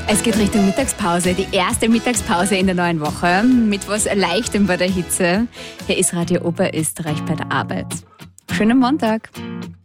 Es geht Richtung Mittagspause, die erste Mittagspause in der neuen Woche mit was Leichtem bei der Hitze. Hier ist Radio Oberösterreich bei der Arbeit. Schönen Montag.